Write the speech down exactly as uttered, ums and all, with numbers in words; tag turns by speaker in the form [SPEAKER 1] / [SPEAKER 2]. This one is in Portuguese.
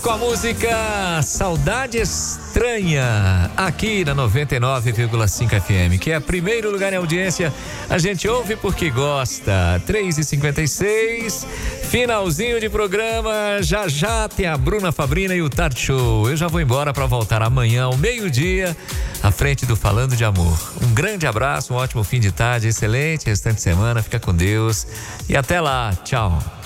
[SPEAKER 1] com a música Saudade Estranha, aqui na noventa e nove vírgula cinco F M, que é primeiro lugar em audiência. A gente ouve porque gosta. três e cinquenta e seis, finalzinho de programa. Já já tem a Bruna Fabrina e o Tart Show. Eu já vou embora para voltar amanhã ao meio-dia, à frente do Falando de Amor. Um grande abraço, um ótimo fim de tarde, excelente restante de semana. Fica com Deus e até lá. Tchau.